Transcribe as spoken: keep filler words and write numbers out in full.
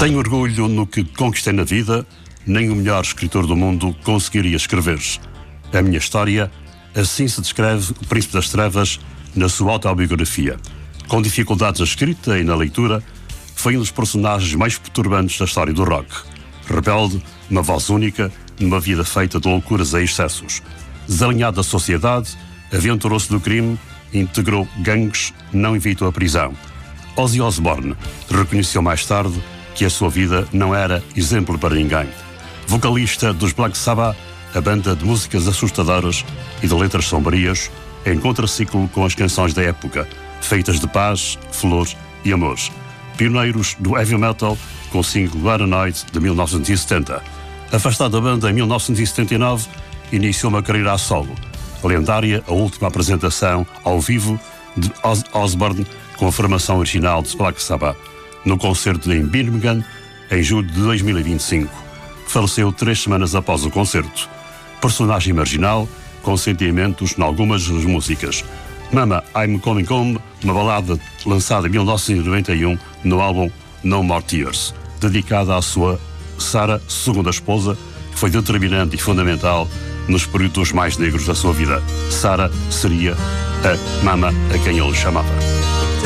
Tenho orgulho no que conquistei na vida, nem o melhor escritor do mundo conseguiria escrever. A minha história, assim se descreve o Príncipe das Trevas na sua autobiografia. Com dificuldades na escrita e na leitura, foi um dos personagens mais perturbantes da história do rock. Rebelde, uma voz única, numa vida feita de loucuras e excessos. Desalinhado da sociedade, aventurou-se do crime, integrou gangues, não evitou a prisão. Ozzy Osbourne reconheceu mais tarde que a sua vida não era exemplo para ninguém. Vocalista dos Black Sabbath, a banda de músicas assustadoras e de letras sombrias, em contraciclo com as canções da época, feitas de paz, flor e amor. Pioneiros do heavy metal, com o single Paranoid de mil novecentos e setenta. Afastado da banda em mil novecentos e setenta e nove, iniciou uma carreira a solo. Lendária a última apresentação ao vivo de Ozzy Osbourne com a formação original de Black Sabbath, no concerto em Birmingham, em julho de dois mil e vinte e cinco. Faleceu três semanas após o concerto. Personagem marginal, com sentimentos em algumas das músicas. Mama, I'm Coming Home, uma balada lançada em mil novecentos e noventa e um no álbum No More Tears, dedicada à sua Sarah, segunda esposa, que foi determinante e fundamental nos períodos mais negros da sua vida. Sarah seria a Mama a quem ele chamava.